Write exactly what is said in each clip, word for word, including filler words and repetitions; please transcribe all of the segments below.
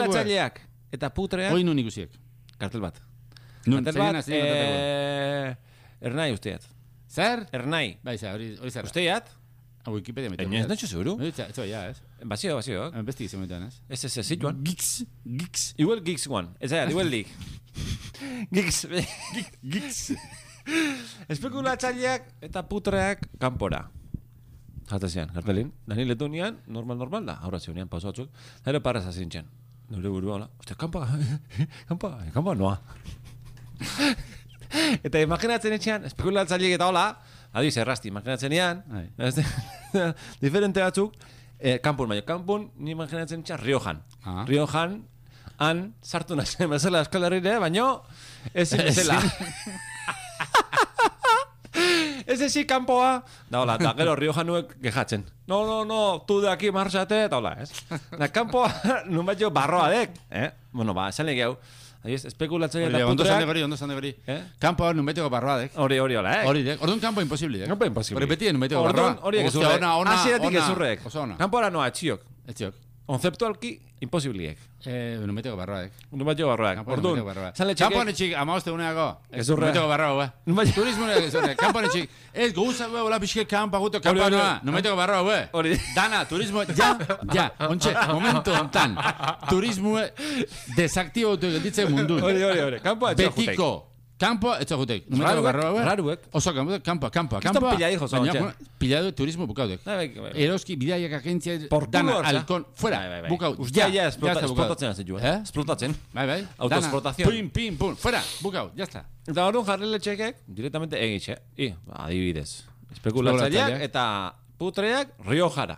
Espekulatzaileak eta putreak. Hoi nun ikusiek. Kartel bat. Nun, Kartel bat, eh... Ernai usteat. Zer? Ernai. Bai, hori zer. Usteat? A Wikipedia metu. Ez nacho seguro. Eso ya, es. Basio, basio. Besti izan ez? Ez, ez, ez, zituan. Geeks. Geeks. Igual Geeks one. Ez da, igual League. Geeks. Geeks. Espekulatzaileak eta putreak kanpora. Jatazean, kartelin. Dani letunian, normal, normal da. Aurra zionian, pausa batzuk. Zero parra zazintzen. Nure burua, hola. Ostia, kanpa, kanpa, kanpa noa. Eta imaginatzen etxean, espekulatzaileak eta hola, adiz, errasti, imaginatzen ean, diferente batzuk, eh, kanpun, baina kanpun, ni imaginatzen etxean, Riojan. Ah. Riojan, han, sartu nazen, bezala Euskal Herrire, baina, ezin bezala. Ez ezi kanpoa, da hola, da gero Riojanuek gehatzen. No, no, no, tu de aquí marxate, eta hola, ez? Da kanpoa, nun bat jo barroa dek, eh? Bueno, ba, esan lege hau. Adiz, espekulatzaile eta Ondo putreak. zande gori, ondo zande gori. Kampo hor nun beteko barroa dek. Hori, hori, hola, eh? Hori dek, orduan kampo imposible dek. Kampo imposible. Hori beti nun beteko barroa. Orduan, horiek ezurrek. Asieratik ezurrek. Oso ona. Kanpoara noa, etxiok. Etxiok. Konzeptualki, imposibliek. Eh, nun beteko barroa dek. Nun bat jo barroak. Orduan, zan letxekek. Kampo netxik, amaoste uneako. Gezurre. Nun beteko barroa, hue. Turismo nire gezurre. Kampo netxik. Ez, guza, hue, hola pixke kampa, guto, kampa noa. Nun beteko barroa, hue. Hori. Dana, turismo, ja, ja. Ontxe, momentu ontan. Turismo desaktibo dut gelditzen mundu. Hori, hori, hori. Kampoa etxea jutek. Betiko. Kampo, etxea jutek. Nun beteko barroa, hue. Raruek. Oso, kampo, kampo, kampo. Kiston pillai, jozo, ontxe. Pillado turismo bukaudek. Eroski, bidaiak agentzia, dana, halkon, fuera, bukau. Ustia, ja, esplotatzen hazen jo, eh? Esplotatzen. Bai, bai. Autoexplotación. Pim, pim, pum, fuera, bukau, ya está. Eta orduan jarri letxekek, directamente egitxe. I, adibidez. Espekulatzaileak eta putreak Riojara.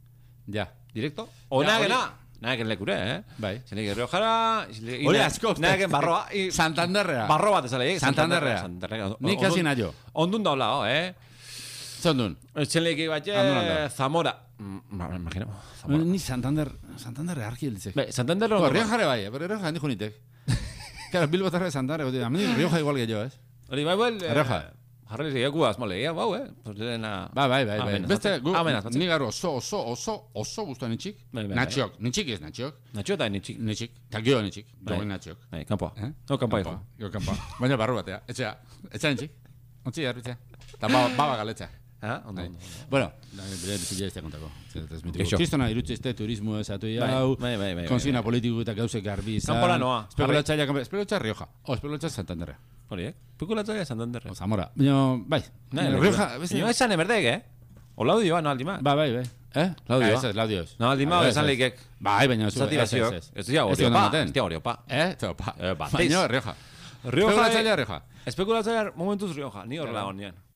Ja. Directo? O nagena. Nagen lekure, eh? Bai. Zeneke Riojara... Hori asko. Nagen barroa. Santanderrea. Barro bat ezale. Santanderrea. Ni kasi naio. Ondun daula, eh? Zondun. Zeneke bat, Zamora. Imagino. Ni Santander... Santanderrea argi helditzek. Be, Santander... Riojara bai, pero Rioja handi junitek. Claro, Bilbo tarra de Santander. A mí Rioja igual que yo, eh? Hori, bai, bai... Rioja. Jarri lehiaku azmole, ja, bau, eh? Ba, bai, bai, bai. Beste, gu, amenaz, ni garo oso, oso, oso, oso guztua nitxik. Natxiok, nitxik ez natxiok. Natxio eta nitxik. Nitxik, eta gio nitxik, joan natxiok. Bai, kanpoa. No, kanpoa, hijo. Gio kanpoa. Baina barru batea, etxea, etxea nitxik. Ontzi jarritzea. Eta baba galetzea. Ah, ondo. Bueno, bere bizilea ez te kontako. Kristona irutze este turismo esatu hau. Bai, bai, bai. Konsigna politiko eta gauzek garbi izan. Kanpora noa. Espekulatzailea, espekulatzailea Rioja. O, espekulatzailea Santanderra. Hori, eh? Espekulatzaileak Santanderra. O, Zamora. Baina, bai. Rioja, baina esan emerdek, eh? O laudioa, no aldima. Ba, bai, bai. Eh? Laudioa. Ez, laudioa. No, aldima, esan leikek. Bai, baina, ez, ez, ez. Ez dira hori opa. Ez dira hori opa. Eh? Ez opa. Baina, Rioja. Rioja. Espekulatzailea Rioja. Espekulatzaileak momentuz Rioja. Ni horrela honian.